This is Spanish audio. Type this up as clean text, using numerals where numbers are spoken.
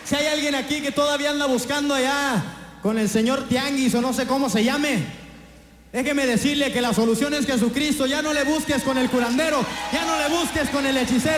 Si hay alguien aquí que todavía anda buscando allá con el señor Tianguis o no sé cómo se llame, déjeme decirle que la solución es Jesucristo. Ya no le busques con el curandero, ya no le busques con el hechicero.